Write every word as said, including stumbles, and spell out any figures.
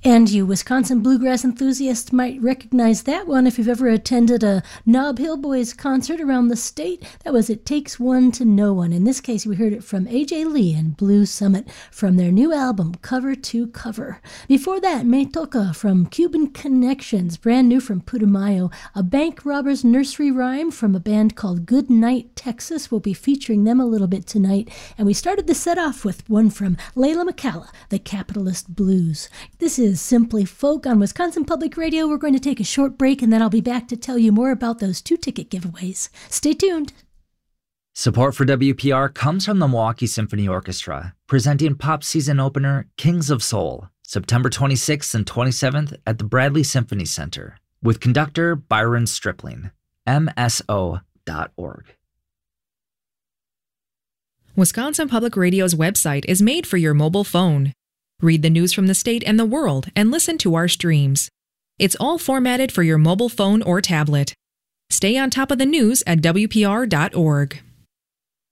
And you Wisconsin bluegrass enthusiasts might recognize that one if you've ever attended a Nob Hill Boys concert around the state. That was It Takes One to Know One. In this case, we heard it from A J Lee and Blue Summit from their new album, Cover to Cover. Before that, Me Toca from Cuban Connections, brand new from Putumayo. A bank robber's nursery rhyme from a band called Good Night, Texas. We'll be featuring them a little bit tonight. And we started the set off with one from Layla McCalla, The Capitalist Blues. This is Simply Folk on Wisconsin Public Radio. We're going to take a short break, and then I'll be back to tell you more about those two ticket giveaways. Stay tuned. Support for W P R comes from the Milwaukee Symphony Orchestra, presenting pop season opener Kings of Soul, September twenty-sixth and twenty-seventh at the Bradley Symphony Center, with conductor Byron Stripling. M S O dot org. Wisconsin Public Radio's website is made for your mobile phone. Read the news from the state and the world and listen to our streams. It's all formatted for your mobile phone or tablet. Stay on top of the news at W P R dot org.